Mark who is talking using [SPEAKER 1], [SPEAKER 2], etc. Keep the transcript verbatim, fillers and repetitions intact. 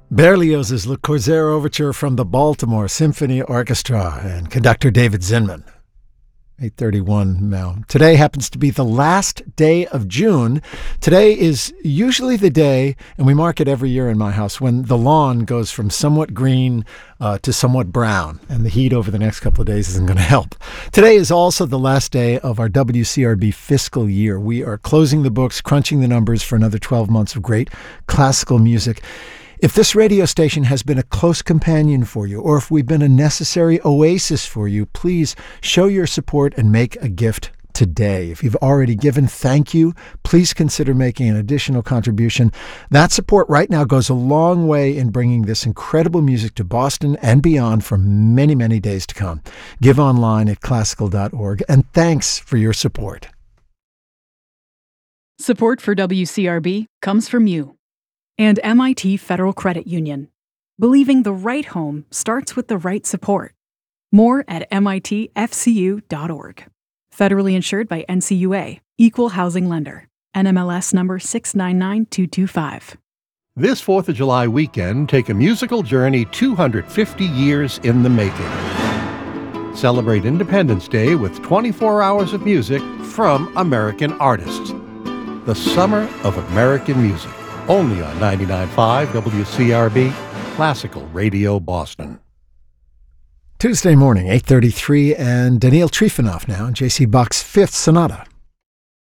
[SPEAKER 1] Berlioz's Le Corsaire Overture from the Baltimore Symphony Orchestra and conductor David Zinman. eight thirty-one now. Today happens to be the last day of June. Today is usually the day, and we mark it every year in my house, when the lawn goes from somewhat green uh, to somewhat brown, and the heat over the next couple of days isn't going to help. Today is also the last day of our W C R B fiscal year. We are closing the books, crunching the numbers for another twelve months of great classical music. If this radio station has been a close companion for you, or if we've been a necessary oasis for you, please show your support and make a gift today. If you've already given, thank you. Please consider making an additional contribution. That support right now goes a long way in bringing this incredible music to Boston and beyond for many, many days to come. Give online at classical dot org, and thanks for your support.
[SPEAKER 2] Support for W C R B comes from you and M I T Federal Credit Union. Believing the right home starts with the right support. More at M I T F C U dot org. Federally insured by N C U A, Equal Housing Lender. N M L S number six nine nine two two five.
[SPEAKER 3] This fourth of July weekend, take a musical journey two hundred fifty years in the making. Celebrate Independence Day with twenty-four hours of music from American artists. The Summer of American Music. Only on ninety-nine point five W C R B, Classical Radio Boston.
[SPEAKER 1] Tuesday morning, eight thirty-three, and Daniil Trifonov now, J C Bach's Fifth Sonata.